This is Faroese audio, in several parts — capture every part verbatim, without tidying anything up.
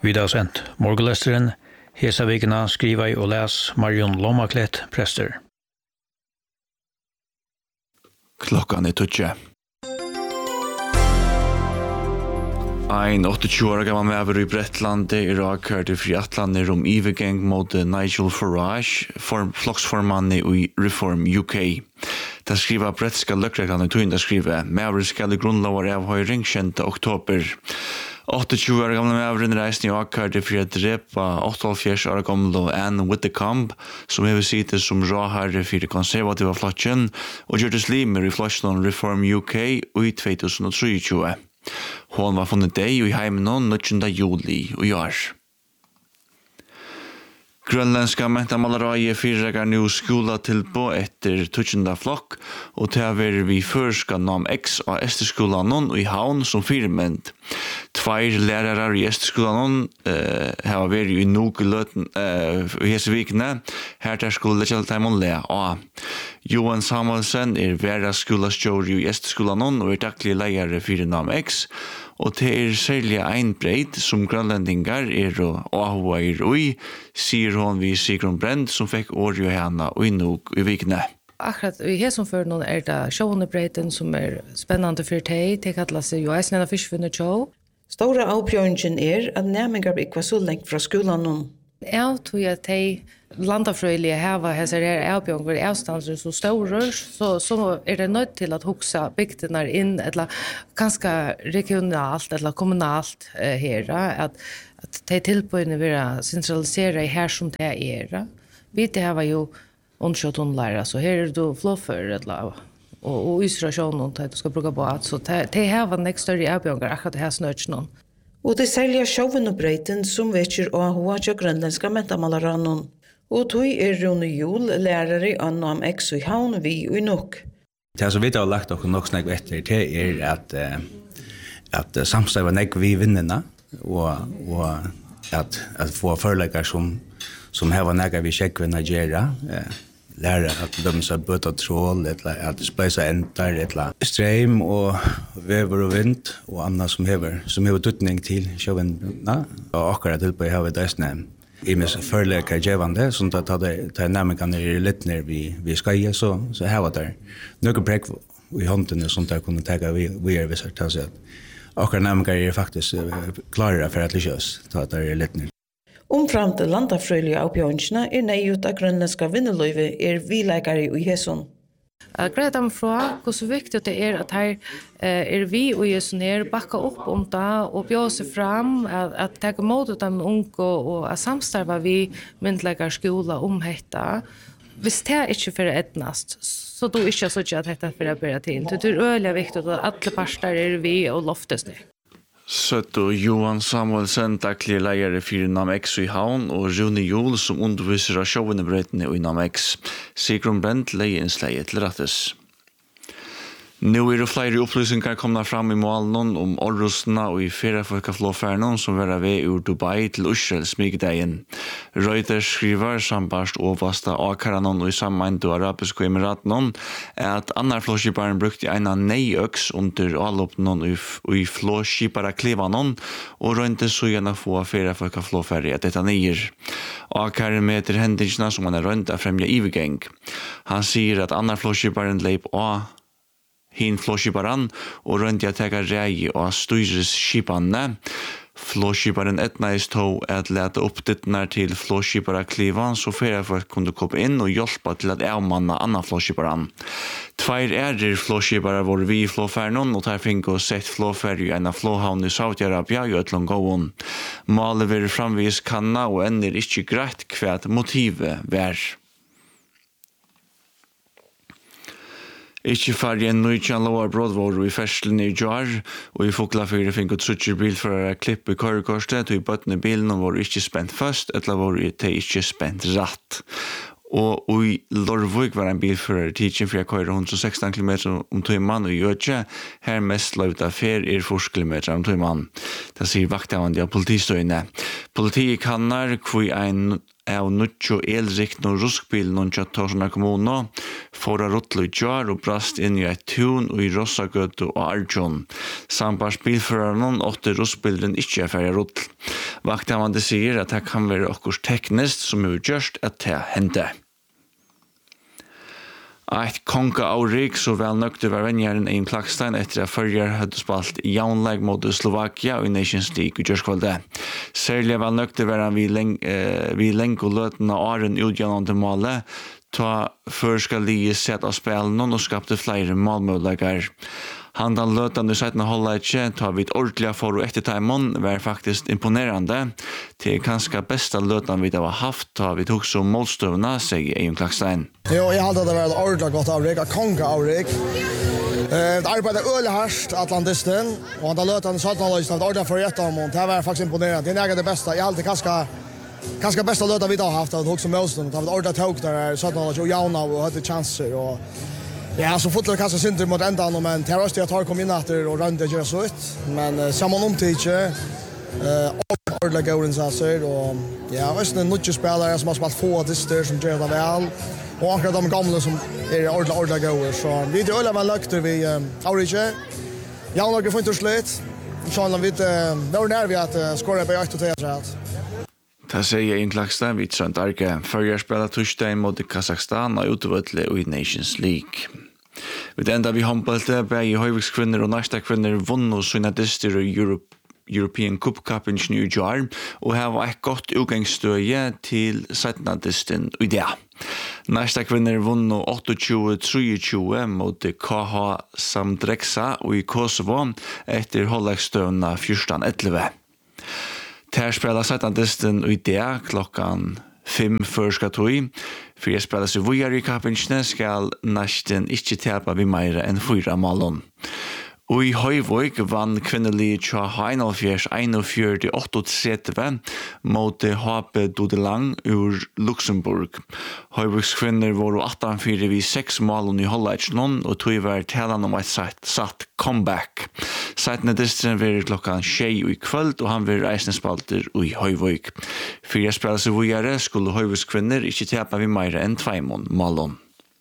Vi har sendt morgenlesteren, hesa vikena skriva og les Marion Lomaklet, prester. Klokkan er tutje. Ein tjueåtte år gammel maver i Bretland er avkørte fri atlander om ivergeng mot Nigel Farage, form, floksformann i Reform U K. Det skriver bretska løkreglene tog inn det skriver, maver skal i grunnlover av høyring kjente oktober. tjueåtte år gamle maveren reisende i avkørte for å drepe åttiåtte år gamle Anne Whitcomb, som hever sitte som råherre for det konservative flotjen, og gjør det slimer i flotjen Reform U K i to tusen trettitre. Hon var funnet deg i heimen nittende juli i år. Grønlandska mentamalarai fyrregar nu skola tilbå etter tutsjenda flokk, og til å være vi førska nam X av Esterskolan i Havn som firment. Tveir lærarar i Esterskolan uh, har vært i noe løten uh, i hese vikene, her til skole til dem le av. Johan Samuelsen er væra skolastjóri i Esterskolan og er daglig leiare fyrir nam X, og det er særlig einbreit som grønlendingar er og ahoair ui, sier hon vi Sigrun Brend som fikk årjo hana og nok i vikene. Akkurat i hesson for noen er det sjåhundebreiten som er spennende for teg, det kallar seg jo eisen enn fiskfunnet sjå. Stora avbjørningen er at nærmengar ikke var så lengt fra skolan nå. Jeg tror at de landafrøyelige heva hesser her avbjørninger er avstandsere så store, så, så er det nødt til at huksa bygdene inn, eller ganske regionalt, eller kommunalt eh, her, at, at de tilbøyene vil sentralisere her som det er. Vi det har jo undskjøttonlære, så her er det flåfører, eller og, og isolasjonen til at du skal bruke båt, så de har nek større avbjørninger akkurat det her snøtjen. Og det selger sjåvunobreiten som vekker å ha til grønlandska mentamalarannon. Og tog er Rune Jul, lærere i Annam X i Havn, vi og nok. Det som vi har lagt dere nok snakk etter til er at, at samstøy var nek vi vinnerne, og, og at, at få forelegger som, som har nek vi sjekkvinner gjøre, lære at de skal bøte trål, at spøyse enter, strøm og vever og vind, og annet som hever, som hever tutning til sjøvendene. Og akkurat tilbake har vi døsne i mis førleker gjevende, sånn at det nærmere er litt ned vi, vi skal, så, så har vi der noen prekk i håndene, sånn at jeg kunne tenke vi, vi er visst til å si at akkurat nærmere er faktisk klarere for at det ikke er det er litt ned. Omfram til landafrøyelige avbjørnene er nøyut av grønlandska vinnerløyve er vileikere i Hesson. Uh, Greit dem fra hvor så viktig det er at her uh, er vi og Hesson her bakka opp om det og bjør seg fram, at, at ta imot dem unge og at samstarva vi myndleikere skola om dette. Hvis det ikke for etnast, så då ikke så ikke at dette for å bære til. Det er øyelig viktig at alle parter er vi og loftes det. Søtto Johan Samuelsen, daglig leiere for Nam X i Havn, og Rune Jul som underviser av sjåvunebreitene i Nam X. Sigrun Brent leier innsleie til rettes. Nu er det flere opplysninger kommet fram i målen om orrosene og i feriefolkaflåfærene som var ved ur Dubai til Israel smigdeien. Reuters skriver sambarst overvasta akaranon og i sammenheng til arabiske emiraten er at andre flåskiparen brukte en av neiøks under avloppene og i flåskipare klivanon og rønte så gjerne få feriefolkaflåfærre at dette neier. Akaren meter hendelsene som han er rønt av fremja ivergeng. Han sier at andre flåskiparen leip av hin flåskiparan og rønt jeg teka rei og styres skipane. Flåskiparen etnais tog at lete opp dittnar til flåskipara klivan så feriefolk kunne komme inn og hjelpe til at avmanna anna flåskiparan. Tveir ærer flåskipara var vi i flåfærnon og tar fink og sett flåfær i en av flåhavn i Saudi-Arabia i Øtlongåen. Malet vil framvis kanna og ender ikke greit hva motivet vær. Ikke færre enn nøytjan lovar brådvård i ferselen i jar, og i Foklafyrir fikk trutcher bilførere klipp i kørekorset, og i bøttene bilen var ikke spent først, eller var det ikke spent ratt. Og i Lorvøk var en bilfører tidsen for jeg kører one hundred sixteen kilometer om tøyman, og i Øtje, her mest løyvd av fer er forty kilometer om tøyman. Det sier vakthavende av politistøyene. Politiet kannar hvor en av nuttjo elrikt og ruskbil noen tjattorsene kommuner for å rottle i jar og brast inn i et tun og i Rossagøt og Arjun. Sambars bilføreren åtte ruskbilen ikke er ferdig rottle. Vakthavande sier at det kan være okkurs teknisk som er gjørst at det hente. Eit konga aurik så vel nøkte var vennjæren Ein Klakstein etter at førjer hadde spalt jaunleg mot Slovakia og i Nations League i Gjørskvalde. Særlig vel nøkte var han vi lenge og løtene åren utgjennom til målet, ta før skal lige sett av spelen og skapte flere målmødlegger. Han den løtene i settene holdet ikke, ta vidt ordentlig for og etter timon, var faktisk imponerende. Det er kanskje beste løtene vi har haft, ta vidt også målstøvende, sier Ein Klakstein. Jo, jeg hadde det vært ordentlig godt avrik, av konge avrik. Det arbeidet øyelig hørst, Atlantisten, og han den løtene i settene holdet ikke, ordentlig for å gjette om, det var faktisk imponerende. Det er det beste, jeg hadde kanskje Kanske bästa låta vi har haft att också motstånd att orda tog där så att han och jauna och hade chanser och ja så fotboll kanske synd mot ända men terrorist jag tar kom in efter och runda göra så ut men samman om teacher eh orda går in så här och ja visst en nutje spelare som har spelat få dister som gör det väl och akkurat de gamla som är orda orda går så vi det alla man lukter vi Aurige jauna går inte slut så när vi då när vi att skora på åtta till så Det sier Ein Klakstein vidt Sønt Arke. Førjer spiller torsdag mot Kazakstan og utovertle i Nations League. Ved enda vi håndbalte, begge høyvikskvinner og nærstakvinner vunnet sine dister i Europe, European Cup Cup-en i New York, og her var et godt utgangsstøye til syttende disten i det. Nærstakvinner vunnet tjueåtte treogtjue mot K H Samdreksa og i Kosovo etter holddagsstøvende fjorten elleve. Ter spelar sättan disten och det klockan fem förska tog. För jag spelar så vi är i kapinchne skall nästan inte täpa vi mer än fyra mål. Og i Høyvøk vann kvinnelige tja Heinolfjers einogfjørti åttiåtte mot H P Dodelang ur Luxemburg. Høyvøks kvinner var attenfire vi seks mål i Holleitsnon, og tog var talan om et satt, satt comeback. Sattene distren var klokkan tjei i kvöld, og han var reisningspalter i Høyvøk. Fyra spelare videre skulle Høyvøks kvinner ikke tepa vi mer enn tveimon målon.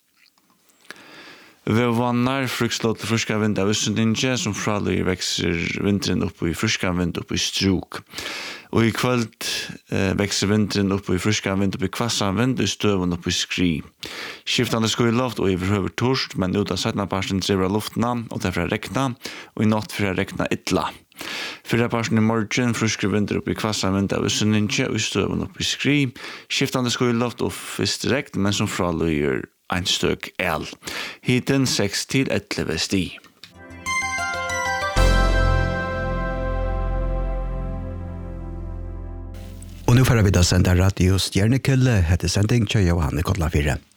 Vi vannar frukslått til friska vind av Østundinje, som fralig vekser vinteren opp i friska vind opp i Struk. Og i kvöld eh, vekser vinteren opp i friska vind opp i kvassan vind og støven opp i Skri. Skiftande sko i loft og i verhøver torst, men ut av settna parsten driver luftna, og det er fra rekna, og i natt fra rekna ytla. Fyrra parsten i morgen friskre vinter opp i kvassan vind av Østundinje og støven opp i Skri. Skiftande sko i loft og fyrst direkt, men som fralig gjør ein støk el. Hiten seks til elleve sti. Og nå får vi da sende radio Stjernekulle, heter sending til Johanne Kodla fire.